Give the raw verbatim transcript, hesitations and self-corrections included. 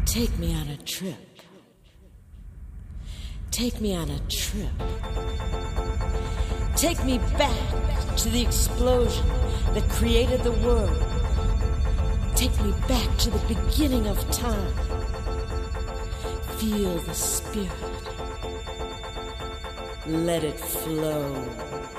Take me on a trip. Take me on a trip. Take me back to the explosion that created the world. Take me back to the beginning of time. Feel the spirit. Let it flow.